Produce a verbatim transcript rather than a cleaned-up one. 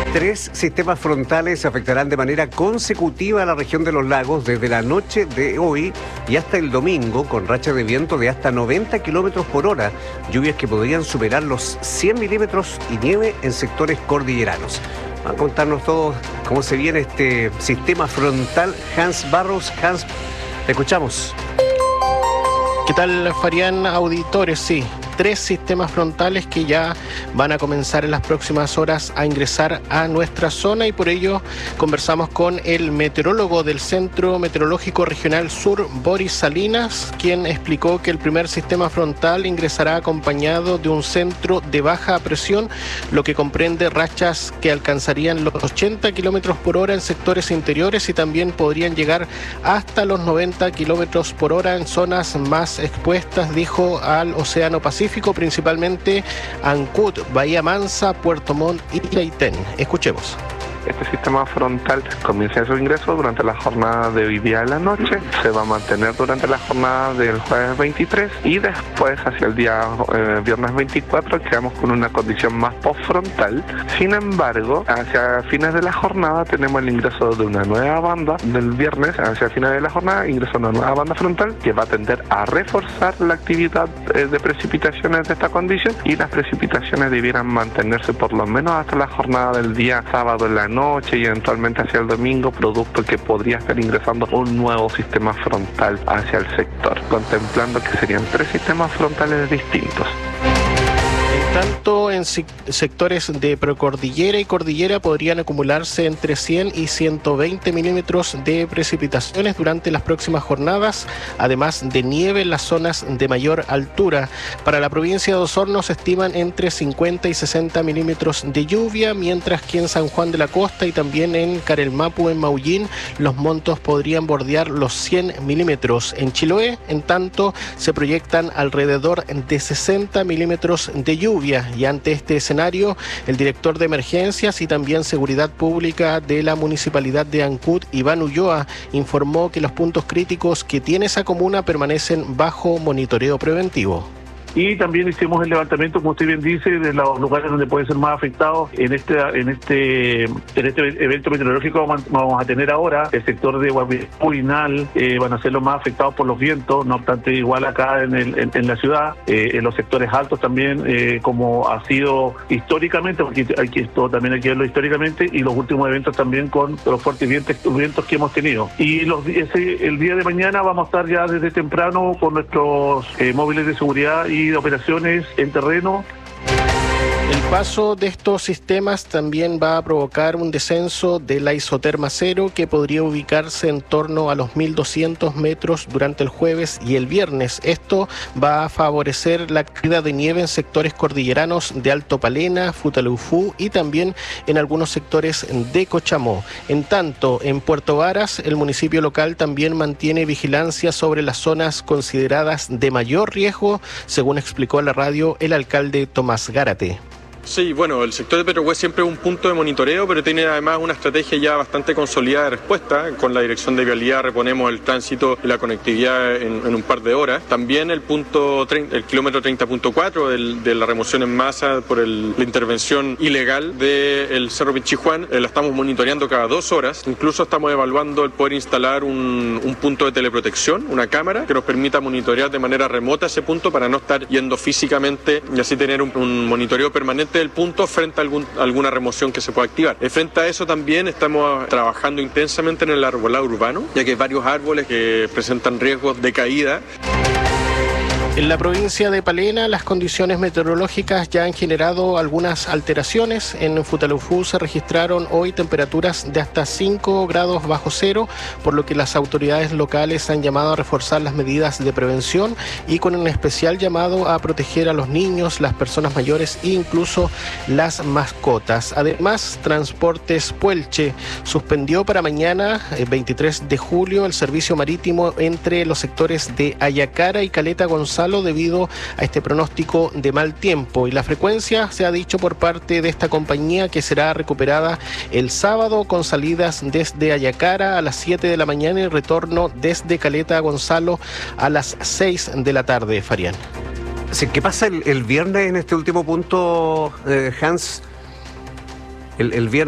Tres sistemas frontales afectarán de manera consecutiva a la región de los lagos desde la noche de hoy y hasta el domingo, con rachas de viento de hasta noventa kilómetros por hora, lluvias que podrían superar los cien milímetros y nieve en sectores cordilleranos. Va a contarnos todo cómo se viene este sistema frontal. Hans Barros. Hans, te escuchamos. ¿Qué tal, Farián? Auditores, sí. Tres sistemas frontales que ya van a comenzar en las próximas horas a ingresar a nuestra zona, y por ello conversamos con el meteorólogo del Centro Meteorológico Regional Sur, Boris Salinas, quien explicó que el primer sistema frontal ingresará acompañado de un centro de baja presión, lo que comprende rachas que alcanzarían los ochenta kilómetros por hora en sectores interiores y también podrían llegar hasta los noventa kilómetros por hora en zonas más expuestas, dijo, al Océano Pacífico, principalmente Ancud, Bahía Mansa, Puerto Montt y Chaitén. Escuchemos. Este sistema frontal comienza su ingreso durante la jornada de hoy día de la noche, se va a mantener durante la jornada del jueves veintitrés y después hacia el día eh, viernes veinticuatro quedamos con una condición más postfrontal. Sin embargo, hacia fines de la jornada tenemos el ingreso de una nueva banda. Del viernes hacia fines de la jornada ingresa una nueva banda frontal que va a tender a reforzar la actividad eh, de precipitaciones de esta condición, y las precipitaciones debieran mantenerse por lo menos hasta la jornada del día sábado en la noche y eventualmente hacia el domingo, producto que podría estar ingresando un nuevo sistema frontal hacia el sector, contemplando que serían tres sistemas frontales distintos. Tanto en sectores de precordillera y cordillera podrían acumularse entre cien y ciento veinte milímetros de precipitaciones durante las próximas jornadas, además de nieve en las zonas de mayor altura. Para la provincia de Osorno se estiman entre cincuenta y sesenta milímetros de lluvia, mientras que en San Juan de la Costa y también en Carelmapu, en Maullín, los montos podrían bordear los cien milímetros. En Chiloé, en tanto, se proyectan alrededor de sesenta milímetros de lluvia. Y ante este escenario, el director de Emergencias y también Seguridad Pública de la Municipalidad de Ancud, Iván Ulloa, informó que los puntos críticos que tiene esa comuna permanecen bajo monitoreo preventivo. Y también hicimos el levantamiento, como usted bien dice, de los lugares donde pueden ser más afectados en este en este en este evento meteorológico. Vamos a tener ahora el sector de Guapiapú, Inal, eh, van a ser los más afectados por los vientos. No obstante, igual acá en, el, en, en la ciudad, eh, en los sectores altos también, eh, como ha sido históricamente, porque hay que, esto también hay que verlo históricamente, y los últimos eventos también con los fuertes vientos, vientos que hemos tenido. Y los, ese, el día de mañana vamos a estar ya desde temprano con nuestros eh, móviles de seguridad y de operaciones en terreno. El paso de estos sistemas también va a provocar un descenso de la isoterma cero, que podría ubicarse en torno a los mil doscientos metros durante el jueves y el viernes. Esto va a favorecer la caída de nieve en sectores cordilleranos de Alto Palena, Futaleufú y también en algunos sectores de Cochamó. En tanto, en Puerto Varas, el municipio local también mantiene vigilancia sobre las zonas consideradas de mayor riesgo, según explicó a la radio el alcalde Tomás Gárate. Sí, bueno, el sector de Petrohue siempre es un punto de monitoreo, pero tiene además una estrategia ya bastante consolidada de respuesta. Con la Dirección de Vialidad reponemos el tránsito y la conectividad en, en un par de horas. También el punto el kilómetro treinta punto cuatro de la remoción en masa por el, la intervención ilegal del Cerro Pinchijuán, eh, la estamos monitoreando cada dos horas. Incluso estamos evaluando el poder instalar un, un punto de teleprotección, una cámara que nos permita monitorear de manera remota ese punto para no estar yendo físicamente y así tener un, un monitoreo permanente del punto frente a algún, alguna remoción que se pueda activar. Eh, frente a eso también estamos trabajando intensamente en el arbolado urbano, ya que hay varios árboles que presentan riesgos de caída. En la provincia de Palena, las condiciones meteorológicas ya han generado algunas alteraciones. En Futaleufú se registraron hoy temperaturas de hasta cinco grados bajo cero, por lo que las autoridades locales han llamado a reforzar las medidas de prevención y con un especial llamado a proteger a los niños, las personas mayores e incluso las mascotas. Además, Transportes Puelche suspendió para mañana, el veintitrés de julio, el servicio marítimo entre los sectores de Ayacara y Caleta Gonzalo debido a este pronóstico de mal tiempo, y la frecuencia se ha dicho por parte de esta compañía que será recuperada el sábado con salidas desde Ayacara a las siete de la mañana y retorno desde Caleta Gonzalo a las seis de la tarde, Farián. Sí, ¿qué pasa el, el viernes en este último punto, eh, Hans? El, el viernes